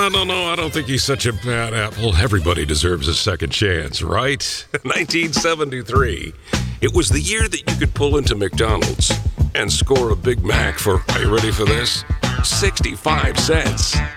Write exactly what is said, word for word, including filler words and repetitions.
No, no, no, I don't think he's such a bad apple. Everybody deserves a second chance, right? nineteen seventy-three. It was the year that you could pull into McDonald's and score a Big Mac for, are you ready for this? sixty-five cents.